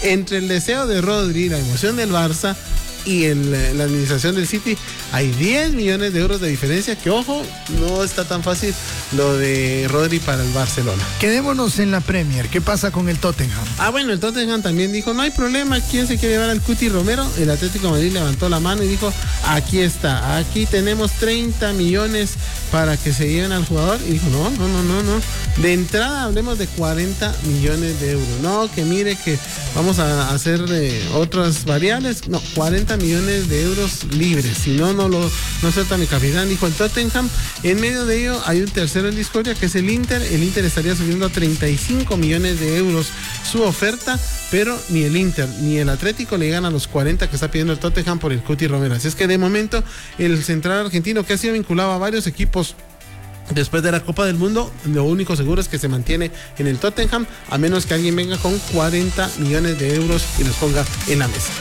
entre el deseo de Rodri, la emoción del Barça y la administración del City, hay 10 millones de euros de diferencia, que ojo, no está tan fácil lo de Rodri para el Barcelona. Quedémonos en la Premier. ¿Qué pasa con el Tottenham? Bueno, el Tottenham también dijo, no hay problema, ¿quién se quiere llevar al Cuti Romero? El Atlético de Madrid levantó la mano y dijo, aquí está, aquí tenemos 30 millones para que se lleven al jugador. Y dijo, no. De entrada hablemos de 40 millones de euros. No, que mire que vamos a hacer otras variables. No, 40 millones de euros libres. Si no suelta mi capitán, dijo el Tottenham. En medio de ello hay un tercero en discordia, que es el Inter. El Inter estaría subiendo a 35 millones de euros su oferta, pero ni el Inter ni el Atlético le llegan a los 40 que está pidiendo el Tottenham por el Cuti Romero. Así es que de momento el central argentino, que ha sido vinculado a varios equipos después de la Copa del Mundo, lo único seguro es que se mantiene en el Tottenham, a menos que alguien venga con 40 millones de euros y los ponga en la mesa.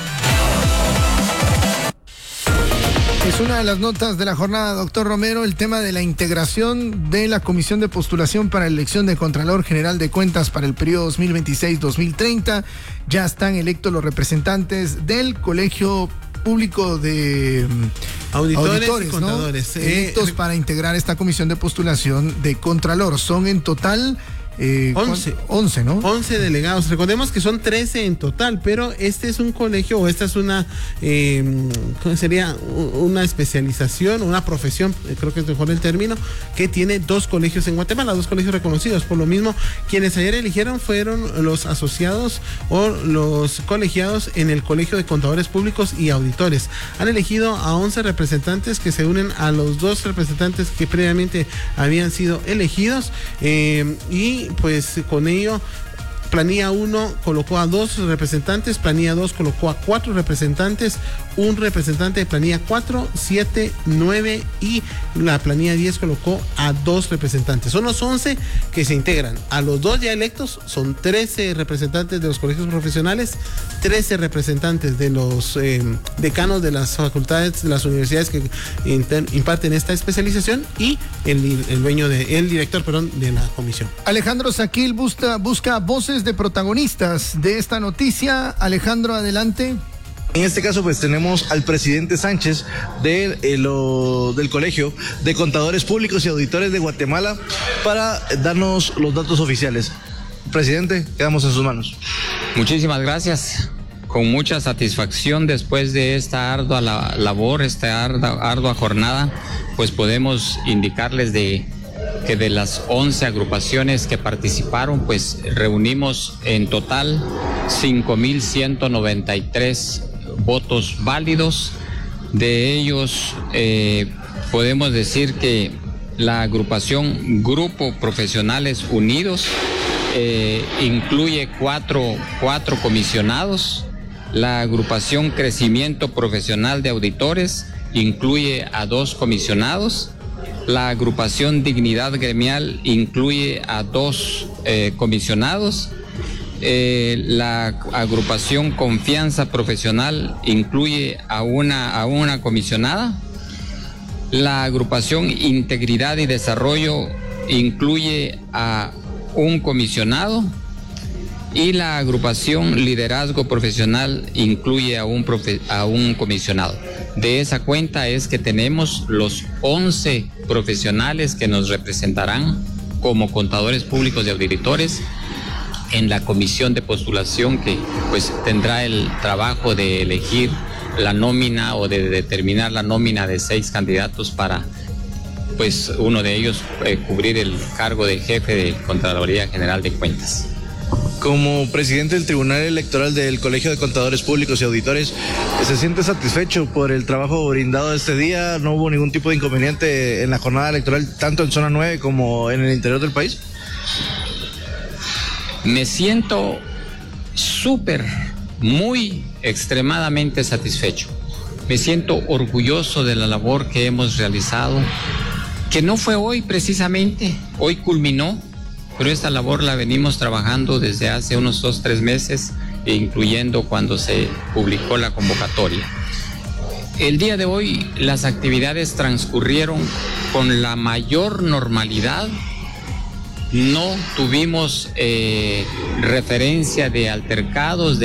Es una de las notas de la jornada, doctor Romero, el tema de la integración de la Comisión de Postulación para la elección de Contralor General de Cuentas para el periodo 2026-2030. Ya están electos los representantes del Colegio Público de Auditores y Contadores, ¿no? Electos para integrar esta Comisión de Postulación de Contralor. Son en total 11, ¿no? 11 delegados. Recordemos que son 13 en total, pero este es un colegio, o esta es una, ¿cómo sería? Una especialización, una profesión, creo que es mejor el término, que tiene 2 colegios en Guatemala, 2 colegios reconocidos. Por lo mismo, quienes ayer eligieron fueron los asociados o los colegiados en el Colegio de Contadores Públicos y Auditores. Han elegido a 11 representantes que se unen a los 2 representantes que previamente habían sido elegidos, y pues con ello Planilla 1 colocó a 2 representantes, Planilla 2 colocó a 4 representantes, un representante de Planilla 4, 7, 9 y la Planilla 10 colocó a 2 representantes. Son los 11 que se integran. A los 2 ya electos son 13 representantes de los colegios profesionales, 13 representantes de los decanos de las facultades, de las universidades que imparten esta especialización y el director de la comisión. Alejandro Saquil busca voces de protagonistas de esta noticia. Alejandro, adelante. En este caso, pues tenemos al presidente Sánchez del Colegio de Contadores Públicos y Auditores de Guatemala para darnos los datos oficiales. Presidente, quedamos en sus manos. Muchísimas gracias. Con mucha satisfacción, después de esta ardua labor, esta ardua jornada, pues podemos indicarles que de las 11 agrupaciones que participaron, pues reunimos en total 5,193 votos válidos. De ellos podemos decir que la agrupación Grupo Profesionales Unidos incluye cuatro comisionados. La agrupación Crecimiento Profesional de Auditores incluye a 2 comisionados. La agrupación Dignidad Gremial incluye a 2 comisionados. La agrupación Confianza Profesional incluye a una comisionada. La agrupación Integridad y Desarrollo incluye a un comisionado. Y la agrupación Liderazgo Profesional incluye a un comisionado. De esa cuenta es que tenemos los 11 profesionales que nos representarán como contadores públicos y auditores en la comisión de postulación, que pues tendrá el trabajo de elegir la nómina o de determinar la nómina de 6 candidatos para pues uno de ellos cubrir el cargo de jefe de Contraloría General de Cuentas. Como presidente del Tribunal Electoral del Colegio de Contadores Públicos y Auditores, ¿se siente satisfecho por el trabajo brindado este día? ¿No hubo ningún tipo de inconveniente en la jornada electoral, tanto en zona 9 como en el interior del país? Me siento muy extremadamente satisfecho. Me siento orgulloso de la labor que hemos realizado, que no fue hoy precisamente, hoy culminó, pero esta labor la venimos trabajando desde hace unos 2-3 meses, incluyendo cuando se publicó la convocatoria. El día de hoy las actividades transcurrieron con la mayor normalidad. No tuvimos referencia de altercados,